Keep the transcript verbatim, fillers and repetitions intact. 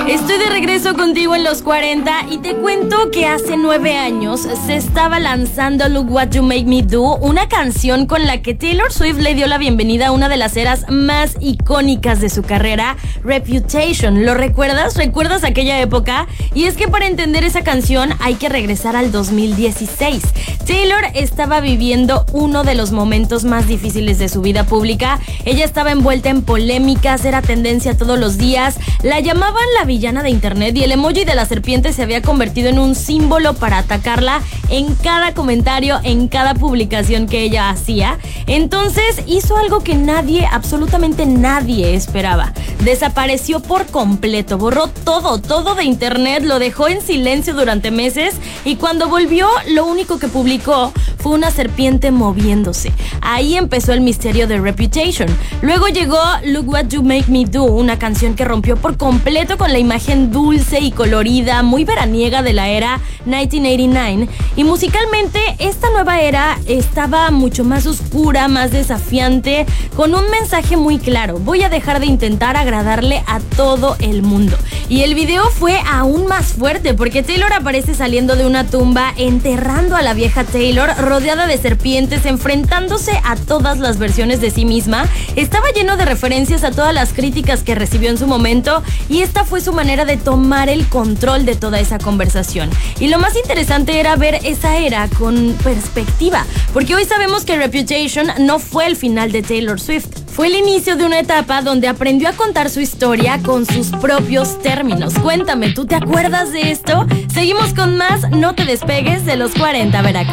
Estoy de regreso contigo en los cuarenta y te cuento que hace nueve años se estaba lanzando Look What You Make Me Do, una canción con la que Taylor Swift le dio la bienvenida a una de las eras más icónicas de su carrera, Reputation. ¿Lo recuerdas? ¿Recuerdas aquella época? Y es que para entender esa canción hay que regresar al dos mil dieciséis. Taylor estaba viviendo uno de los momentos más difíciles de su vida pública. Ella estaba envuelta en polémicas, era tendencia todos los días, la llamaban la villana de internet y el emoji de la serpiente se había convertido en un símbolo para atacarla en cada comentario, en cada publicación que ella hacía. Entonces hizo algo que nadie, absolutamente nadie esperaba. Desapareció por completo, borró todo, todo de internet, lo dejó en silencio durante meses y cuando volvió lo único que publicó fue una serpiente moviéndose. Ahí empezó el misterio de Reputation. Luego llegó Look What You Make Me Do, una canción que rompió por completo con la imagen dulce y colorida, muy veraniega de la era mil novecientos ochenta y nueve. Y musicalmente esta nueva era estaba mucho más oscura, más desafiante, con un mensaje muy claro: voy a dejar de intentar agradarle a todo el mundo. Y el video fue aún más fuerte porque Taylor aparece saliendo de una tumba, enterrando a la vieja Taylor, rodeada de serpientes, enfrentándose a todas las versiones de sí misma. Estaba lleno de referencias a todas las críticas que recibió en su momento y esta fue su manera de tomar el control de toda esa conversación. Y lo más interesante era ver esa era con perspectiva, porque hoy sabemos que Reputation no fue el final de Taylor Swift. Fue el inicio de una etapa donde aprendió a contar su historia con sus propios términos. Cuéntame, ¿tú te acuerdas de esto? Seguimos con más, no te despegues de los cuarenta, Veracruz.